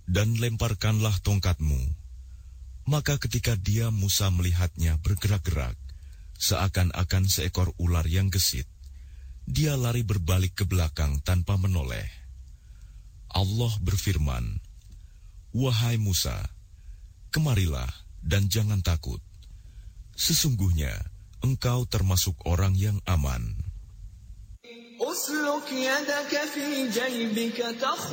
Dan lemparkanlah tongkatmu. Maka ketika dia Musa melihatnya bergerak-gerak, seakan-akan seekor ular yang gesit, dia lari berbalik ke belakang tanpa menoleh. Allah berfirman, "Wahai Musa, kemarilah dan jangan takut. Sesungguhnya engkau termasuk orang yang aman." أسلك يدك في جيبك